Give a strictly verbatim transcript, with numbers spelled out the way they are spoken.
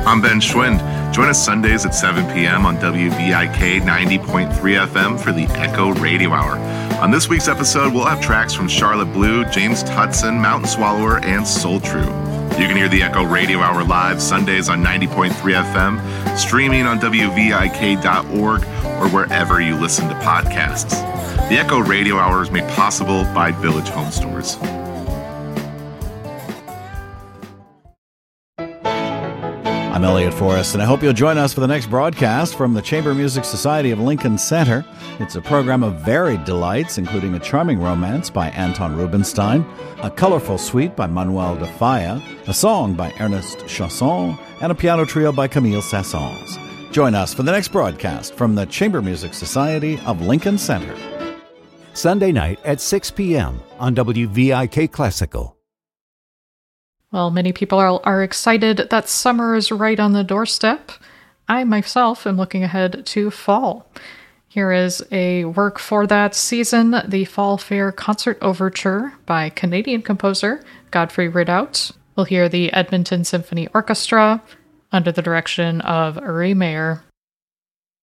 I'm Ben Schwind. Join us Sundays at seven p.m. on W V I K ninety point three F M for the Echo Radio Hour. On this week's episode, we'll have tracks from Charlotte Blue, James Hudson, Mountain Swallower, and Soul True. You can hear the Echo Radio Hour live Sundays on ninety point three F M, streaming on W V I K dot org, or wherever you listen to podcasts. The Echo Radio Hour is made possible by Village Home Stores. I'm Elliot Forrest, and I hope you'll join us for the next broadcast from the Chamber Music Society of Lincoln Center. It's a program of varied delights, including a charming romance by Anton Rubinstein, a colorful suite by Manuel de Falla, a song by Ernest Chausson, and a piano trio by Camille Saint-Saëns. Join us for the next broadcast from the Chamber Music Society of Lincoln Center. Sunday night at six p.m. on W V I K Classical. Well, many people are, are excited that summer is right on the doorstep. I myself am looking ahead to fall. Here is a work for that season, the Fall Fair Concert Overture by Canadian composer Godfrey Ridout. We'll hear the Edmonton Symphony Orchestra under the direction of Ray Mayer.